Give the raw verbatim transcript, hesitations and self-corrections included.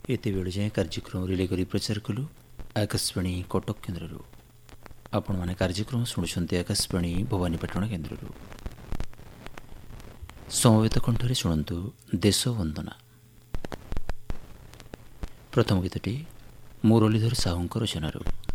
ଏତେବେଳେ ଯାଏଁ କାର୍ଯ୍ୟକ୍ରମ ରିଲେ କରି ପ୍ରଚାର କଲୁ ଆକାଶବାଣୀ କଟକ କେନ୍ଦ୍ରରୁ। ଆପଣମାନେ କାର୍ଯ୍ୟକ୍ରମ ଶୁଣୁଛନ୍ତି ଆକାଶବାଣୀ ଭବାନୀପାଟଣା କେନ୍ଦ୍ରରୁ। ସମବେତ କଣ୍ଠରେ ଶୁଣନ୍ତୁ ଦେଶ ବନ୍ଦନା। ପ୍ରଥମ ଗୀତଟି ମୁରଲୀଧର ସାହୁଙ୍କ ରଚନାରୁ।